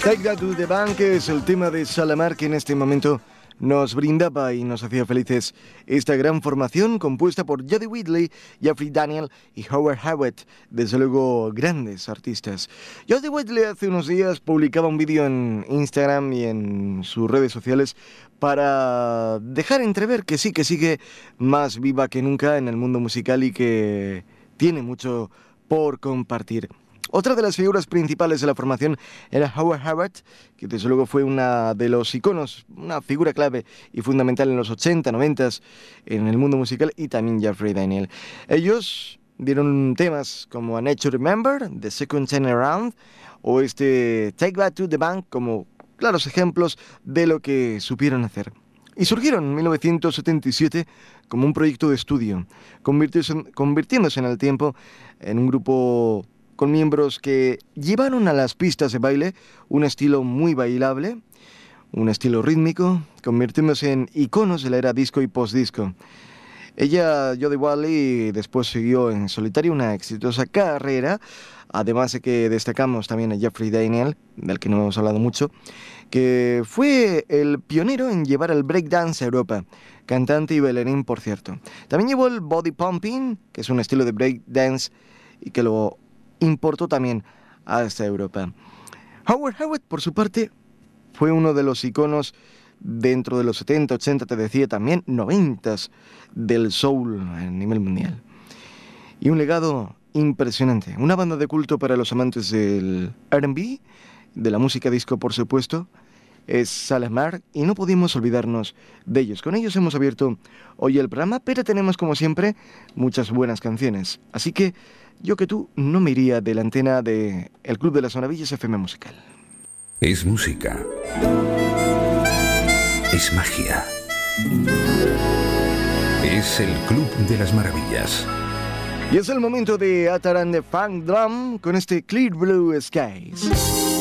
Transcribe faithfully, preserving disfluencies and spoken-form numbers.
Take That to the Bank es el tema de Shalamar que en este momento nos brindaba y nos hacía felices esta gran formación compuesta por Jody Whitley, Jeffrey Daniel y Howard Howard, desde luego grandes artistas. Jody Whitley hace unos días publicaba un vídeo en Instagram y en sus redes sociales para dejar entrever que sí, que sigue más viva que nunca en el mundo musical y que tiene mucho por compartir. Otra de las figuras principales de la formación era Howard Howard, que desde luego fue una de los iconos, una figura clave y fundamental en los ochenta, noventa en el mundo musical, y también Jeffrey Daniel. Ellos dieron temas como A Night to Remember, The Second Time Around, o este Take That to the Bank como claros ejemplos de lo que supieron hacer. Y surgieron en mil novecientos setenta y siete como un proyecto de estudio, convirtiéndose, convirtiéndose en el tiempo en un grupo con miembros que llevaron a las pistas de baile un estilo muy bailable, un estilo rítmico, convirtiéndose en iconos de la era disco y post-disco. Ella, Jody Whitley, después siguió en solitario una exitosa carrera, además de que destacamos también a Jeffrey Daniel, del que no hemos hablado mucho, que fue el pionero en llevar el breakdance a Europa, cantante y bailarín, por cierto. También llevó el body pumping, que es un estilo de breakdance y que lo importó también hasta Europa. Howard Howard, por su parte, fue uno de los iconos dentro de los setenta, ochenta, te decía también, noventas del soul a nivel mundial. Y un legado impresionante. Una banda de culto para los amantes del R and B, de la música disco, por supuesto, es Shalamar, y no pudimos olvidarnos de ellos. Con ellos hemos abierto hoy el programa, pero tenemos, como siempre, muchas buenas canciones. Así que yo que tú no me iría de la antena de El Club de las Maravillas F M Musical. Es música. Es magia. Es el Club de las Maravillas. Y es el momento de atar and the Funk Drum con este Clear Blue Skies.